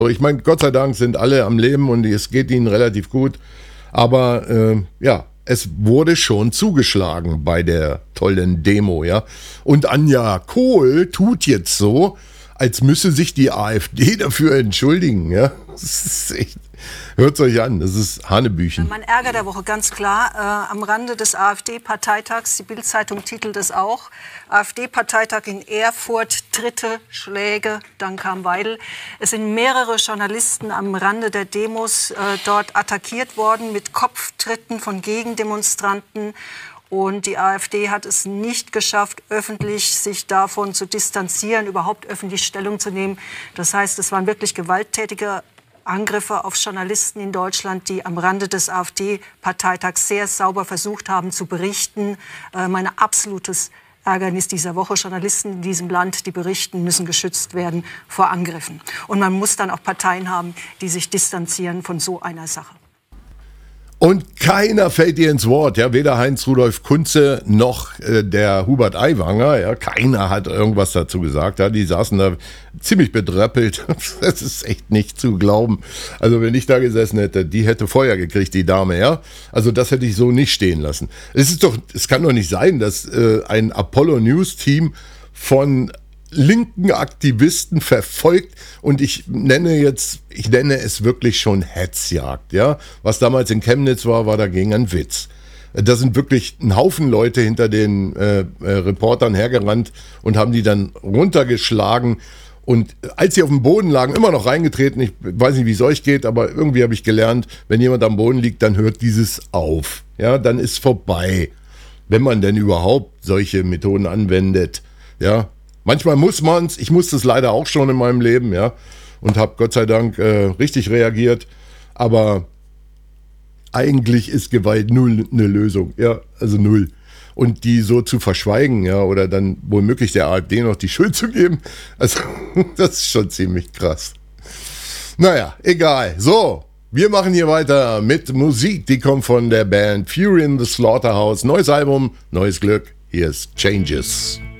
Ich meine, Gott sei Dank sind alle am Leben und es geht ihnen relativ gut. Aber ja, es wurde schon zugeschlagen bei der tollen Demo, ja. Und Anja Kohl tut jetzt so, als müsse sich die AfD dafür entschuldigen, ja. Das ist echt, hört's euch an, das ist Hanebüchen. Mein Ärger der Woche, ganz klar, am Rande des AfD-Parteitags, die Bild-Zeitung titelt es auch, AfD-Parteitag in Erfurt, dritte Schläge, dann kam Weidel. Es sind mehrere Journalisten am Rande der Demos dort attackiert worden mit Kopftritten von Gegendemonstranten. Und die AfD hat es nicht geschafft, öffentlich sich davon zu distanzieren, überhaupt öffentlich Stellung zu nehmen. Das heißt, es waren wirklich gewalttätige Angriffe auf Journalisten in Deutschland, die am Rande des AfD-Parteitags sehr sauber versucht haben zu berichten. Mein absolutes Ärgernis dieser Woche. Journalisten in diesem Land, die berichten, müssen geschützt werden vor Angriffen. Und man muss dann auch Parteien haben, die sich distanzieren von so einer Sache. Und keiner fällt dir ins Wort, ja, weder Heinz-Rudolf Kunze noch der Hubert Aiwanger, ja, keiner hat irgendwas dazu gesagt, ja, die saßen da ziemlich bedröppelt, das ist echt nicht zu glauben. Also wenn ich da gesessen hätte, die hätte Feuer gekriegt, die Dame, ja, also das hätte ich so nicht stehen lassen. Es kann doch nicht sein, dass ein Apollo News Team von linken Aktivisten verfolgt und ich nenne es wirklich schon Hetzjagd, ja. Was damals in Chemnitz war dagegen ein Witz. Da sind wirklich ein Haufen Leute hinter den Reportern hergerannt und haben die dann runtergeschlagen und als sie auf dem Boden lagen, immer noch reingetreten. Ich weiß nicht, wie es euch geht, aber irgendwie habe ich gelernt, wenn jemand am Boden liegt, dann hört dieses auf, ja, dann ist vorbei. Wenn man denn überhaupt solche Methoden anwendet, ja. Manchmal muss man's, ich musste es leider auch schon in meinem Leben, ja, und habe Gott sei Dank richtig reagiert, aber eigentlich ist Gewalt null eine Lösung, ja, also null. Und die so zu verschweigen, ja, oder dann womöglich der AfD noch die Schuld zu geben, also das ist schon ziemlich krass. Naja, egal. So, wir machen hier weiter mit Musik, die kommt von der Band Fury in the Slaughterhouse. Neues Album, neues Glück, hier ist Changes.